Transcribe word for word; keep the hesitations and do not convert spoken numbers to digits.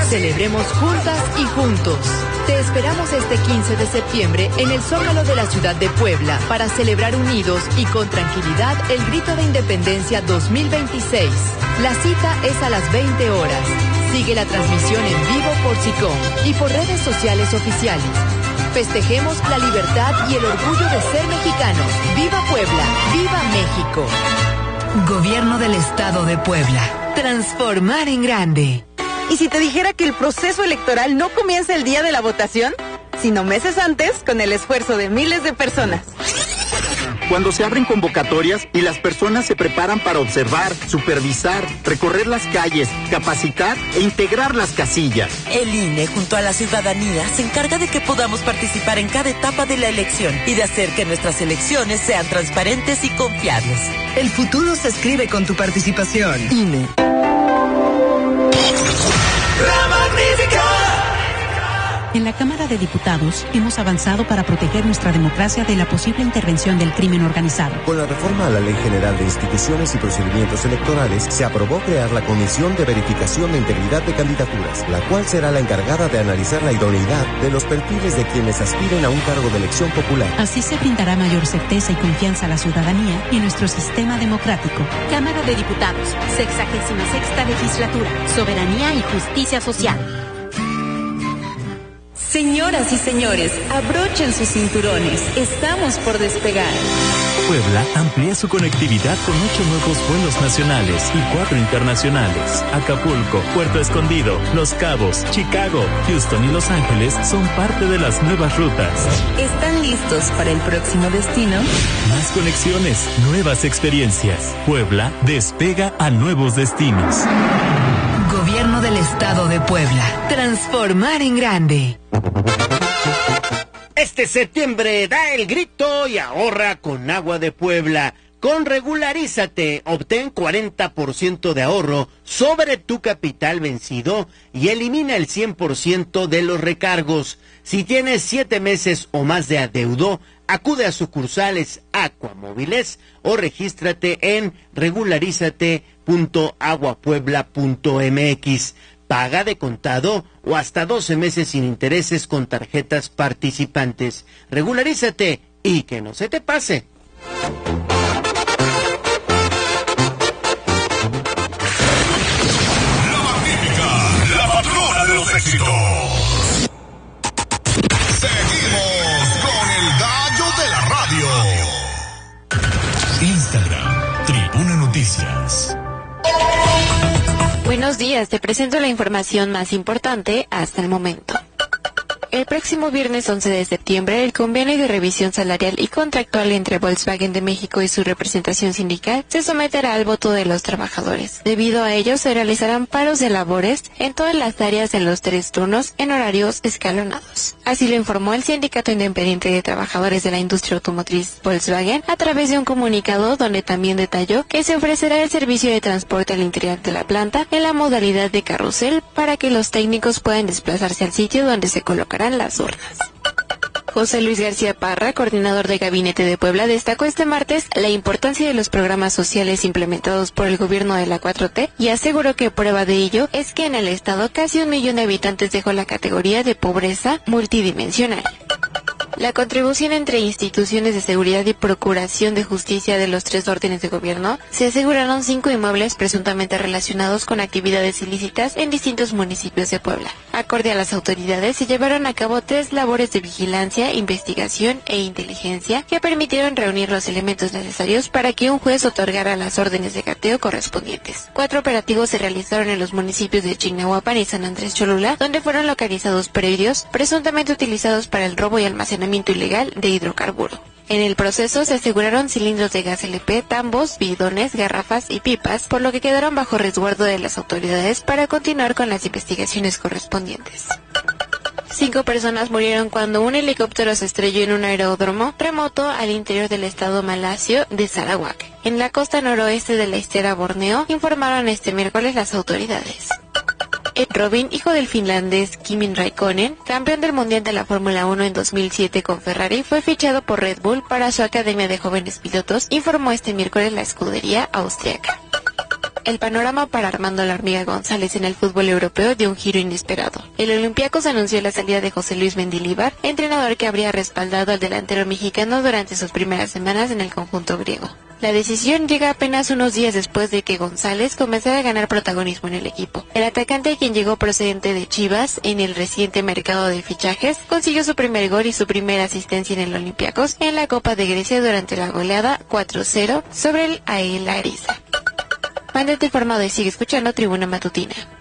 Celebremos juntas y juntos. Te esperamos este quince de septiembre en el Zócalo de la ciudad de Puebla para celebrar unidos y con tranquilidad el Grito de Independencia dos mil veintiséis. La cita es a las veinte horas. Sigue la transmisión en vivo por SICOM y por redes sociales oficiales. Festejemos la libertad y el orgullo de ser mexicanos. ¡Viva Puebla! ¡Viva México! Gobierno del Estado de Puebla. Transformar en grande. ¿Y si te dijera que el proceso electoral no comienza el día de la votación, sino meses antes con el esfuerzo de miles de personas? Cuando se abren convocatorias y las personas se preparan para observar, supervisar, recorrer las calles, capacitar e integrar las casillas. El I N E, junto a la ciudadanía, se encarga de que podamos participar en cada etapa de la elección y de hacer que nuestras elecciones sean transparentes y confiables. El futuro se escribe con tu participación. I N E. La Magnífica. En la Cámara de Diputados hemos avanzado para proteger nuestra democracia de la posible intervención del crimen organizado. Con la reforma a la Ley General de Instituciones y Procedimientos Electorales, se aprobó crear la Comisión de Verificación de Integridad de Candidaturas, la cual será la encargada de analizar la idoneidad de los perfiles de quienes aspiren a un cargo de elección popular. Así se brindará mayor certeza y confianza a la ciudadanía y a nuestro sistema democrático. Cámara de Diputados, sexagésima sexta legislatura, soberanía y justicia social. Señoras y señores, abrochen sus cinturones. Estamos por despegar. Puebla amplía su conectividad con ocho nuevos vuelos nacionales y cuatro internacionales. Acapulco, Puerto Escondido, Los Cabos, Chicago, Houston y Los Ángeles son parte de las nuevas rutas. ¿Están listos para el próximo destino? Más conexiones, nuevas experiencias. Puebla despega a nuevos destinos. Gobierno del Estado de Puebla. Transformar en grande. Este septiembre da el grito y ahorra con Agua de Puebla. Con Regularízate, obtén cuarenta por ciento de ahorro sobre tu capital vencido y elimina el cien por ciento de los recargos. Si tienes siete meses o más de adeudo, acude a sucursales Acuamóviles o regístrate en regularízate punto aguapuebla punto m x. Paga de contado o hasta doce meses sin intereses con tarjetas participantes. Regularízate y que no se te pase. La Magnífica, la patrona de los éxitos. Seguimos con el gallo de la radio. Instagram, Tribuna Noticias. Buenos días, te presento la información más importante hasta el momento. El próximo viernes once de septiembre, el convenio de revisión salarial y contractual entre Volkswagen de México y su representación sindical se someterá al voto de los trabajadores. Debido a ello, se realizarán paros de labores en todas las áreas en los tres turnos en horarios escalonados. Así lo informó el Sindicato Independiente de Trabajadores de la Industria Automotriz Volkswagen a través de un comunicado donde también detalló que se ofrecerá el servicio de transporte al interior de la planta en la modalidad de carrusel para que los técnicos puedan desplazarse al sitio donde se colocarán las urnas. José Luis García Parra, coordinador de Gabinete de Puebla, destacó este martes la importancia de los programas sociales implementados por el gobierno de la cuatro T y aseguró que prueba de ello es que en el estado casi un millón de habitantes dejó la categoría de pobreza multidimensional. La contribución entre instituciones de seguridad y procuración de justicia de los tres órdenes de gobierno se aseguraron cinco inmuebles presuntamente relacionados con actividades ilícitas en distintos municipios de Puebla. Acorde a las autoridades, se llevaron a cabo tres labores de vigilancia, investigación e inteligencia que permitieron reunir los elementos necesarios para que un juez otorgara las órdenes de cateo correspondientes. Cuatro operativos se realizaron en los municipios de Chignahuapan y San Andrés Cholula, donde fueron localizados predios presuntamente utilizados para el robo y almacenamiento ilegal de hidrocarburo. En el proceso se aseguraron cilindros de gas L P, tambos, bidones, garrafas y pipas, por lo que quedaron bajo resguardo de las autoridades para continuar con las investigaciones correspondientes. Cinco personas murieron cuando un helicóptero se estrelló en un aeródromo remoto al interior del estado malasio de Sarawak, en la costa noroeste de la isla Borneo, informaron este miércoles las autoridades. Ed Robin, hijo del finlandés Kimi Räikkönen, campeón del mundial de la Fórmula uno en dos mil siete con Ferrari, fue fichado por Red Bull para su academia de jóvenes pilotos, informó este miércoles la escudería austriaca. el panorama para Armando La Hormiga González en el fútbol europeo dio un giro inesperado. El Olympiacos anunció la salida de José Luis Mendilibar, entrenador que habría respaldado al delantero mexicano durante sus primeras semanas en el conjunto griego. La decisión llega apenas unos días después de que González comenzara a ganar protagonismo en el equipo. El atacante, quien llegó procedente de Chivas en el reciente mercado de fichajes, consiguió su primer gol y su primera asistencia en el Olympiacos en la Copa de Grecia durante la goleada cuatro cero sobre el A E L Larisa. Mantente informado y sigue escuchando Tribuna Matutina.